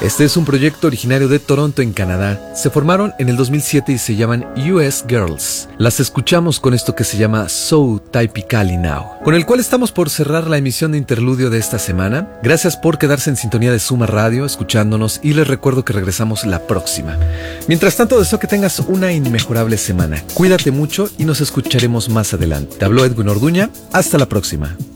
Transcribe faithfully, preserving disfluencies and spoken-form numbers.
Este es un proyecto originario de Toronto, en Canadá. Se formaron en el dos mil siete y se llaman U S Girls. Las escuchamos con esto que se llama So Typically Now, con el cual estamos por cerrar la emisión de interludio de esta semana. Gracias por quedarse en sintonía de Suma Radio, escuchándonos, y les recuerdo que regresamos la próxima. Mientras tanto, deseo que tengas una inmejorable semana. Cuídate mucho y nos escucharemos más adelante. Te habló Edwin Orduña. Hasta la próxima.